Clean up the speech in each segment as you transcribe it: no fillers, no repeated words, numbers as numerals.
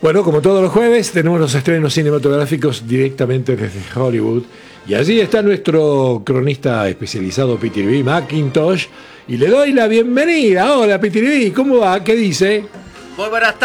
Bueno, como todos los jueves, tenemos los estrenos cinematográficos directamente desde Hollywood. Y allí está nuestro cronista especializado, Peter B. McIntosh. Y le doy la bienvenida. Hola, Peter B. ¿Cómo va? ¿Qué dice? Muy buenas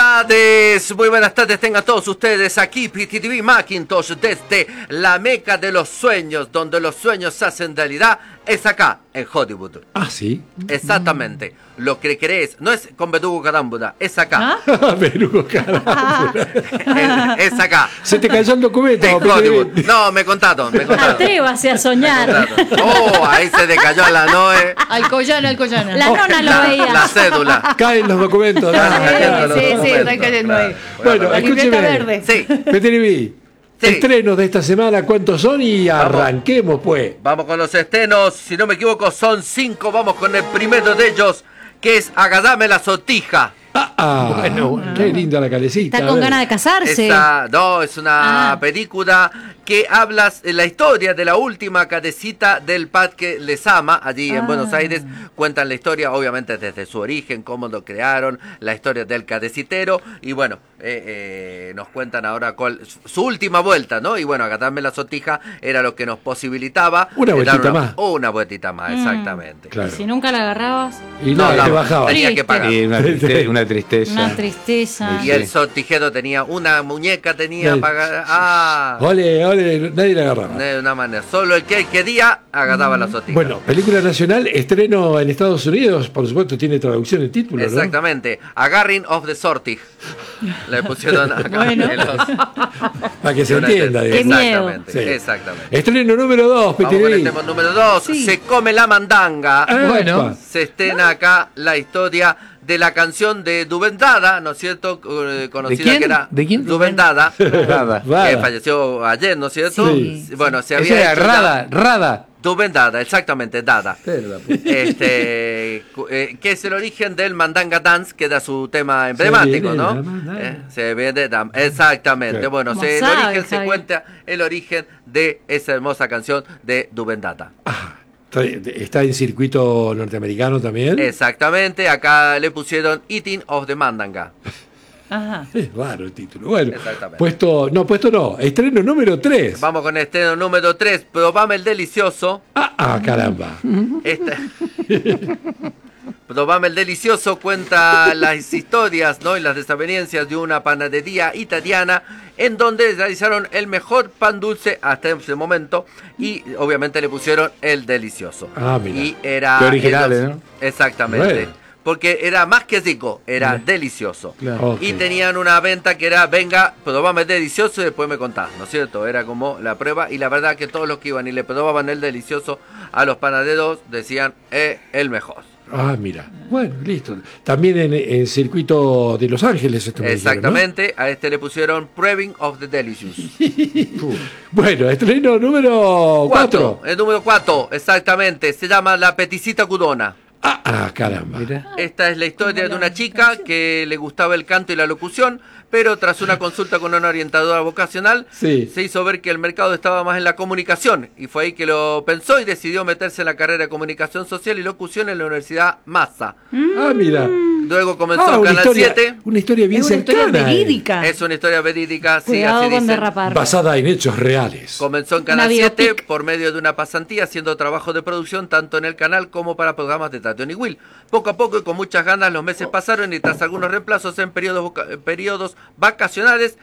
tardes tengan todos ustedes aquí, PTV Macintosh, desde la meca de los sueños, donde los sueños se hacen realidad, es acá, en Hollywood. Ah, ¿sí? Exactamente, lo que querés, no es con Berugo Carámbula, es acá. Berugo Carámbula. Es acá. Se te cayó el documento. En Hollywood. No, me contaron. Atrévase a soñar. Oh, ahí se te cayó la Noe. Alcoyana. La nona lo veía. La cédula. Caen los documentos. Sí, está cayendo ahí. Bueno, La libreta escúcheme. verde. Sí. Peter B. Sí. Estrenos de esta semana, ¿cuántos son? Y arranquemos, pues. Vamos con los estrenos, si no me equivoco son 5, vamos con el primero de ellos, que es Agadame la Sotija. Bueno, qué linda la calecita. Está con ganas de casarse. Es una película que habla la historia de la última cadecita del Parque Lezama, allí en Buenos Aires. Cuentan la historia, obviamente desde su origen, cómo lo crearon, la historia del cadecitero. Y bueno, nos cuentan ahora su última vuelta, ¿no? Y bueno, Agadame la Sotija era lo que nos posibilitaba. Una vueltita más. Una vueltita más, exactamente. Claro. Si nunca la agarrabas. Y no, te bajaba. Tenía que pagar. Y una tristeza. Una tristeza. Y el sortijero tenía una muñeca, pagar. Ole, nadie la agarraba. De una manera. Solo el que quería agarraba la sotija. Bueno, película nacional, estreno en Estados Unidos, por supuesto tiene traducción en título, ¿no? Exactamente. Agarring of the Sortig. Le pusieron acá. Bueno. Para que se entienda. Qué digamos. miedo. Exactamente, Sí. Estreno Estreno número 2, Vamos con Peter el B. tema número 2. Sí. Se come la mandanga. Bueno. Se estrena acá la historia de la canción de Dubendada, ¿no es cierto? Conocida ¿De quién? que era ¿De quién? Dubendada. Rada. Que falleció ayer, ¿no es cierto? Sí. Bueno, se Esa había era hecho Rada. Dubendada, exactamente, Dada. Que es el origen del Mandanga Dance, que da su tema emblemático, viene ¿no? la mandanga. Se viene exactamente. Claro. Bueno, ¿Cómo el sabe, origen se Javier? cuenta el origen de esa hermosa canción de Dubendada. Está en circuito norteamericano también. Exactamente, acá le pusieron Eating of the Mandanga. Ajá. Es raro el título. Bueno, Exactamente. puesto no. Estreno número 3. Vamos con estreno número 3, Probame el Delicioso. Caramba. Probame el Delicioso cuenta las historias, ¿no? Y las desavenencias de una panadería italiana en donde realizaron el mejor pan dulce hasta ese momento y obviamente le pusieron el delicioso. Mira. Y era Qué originales, ¿no? Exactamente. Bueno. Porque era más que rico, era delicioso. Claro. Ok. Y tenían una venta que era, venga, probame el delicioso y después me contás, ¿no es cierto? Era como la prueba y la verdad que todos los que iban y le probaban el delicioso a los panaderos decían, el mejor. Mira. Bueno, listo. También en circuito de Los Ángeles. Esto me dijeron, ¿no? Exactamente, a este le pusieron Proving of the Delicious. Bueno, estreno número 4. El número 4, exactamente, se llama La Peticita Cudona. Caramba. Mira. Esta es la historia de una chica que le gustaba el canto y la locución, pero tras una consulta con una orientadora vocacional, Sí. se hizo ver que el mercado estaba más en la comunicación, y fue ahí que lo pensó y decidió meterse en la carrera de comunicación social y locución en la Universidad Massa. Mira. Luego comenzó en una Canal historia, 7. Una historia bien Es una historia cercana. verídica. Es una historia verídica, sí, Cuidado así con dicen. derrapar. Basada en hechos reales. Comenzó en Una Canal 7 biopic. por medio de una pasantía haciendo trabajo de producción tanto en el canal como para programas de Tatiana y Will. Poco a poco y con muchas ganas los meses pasaron y tras algunos reemplazos en periodos vacacionales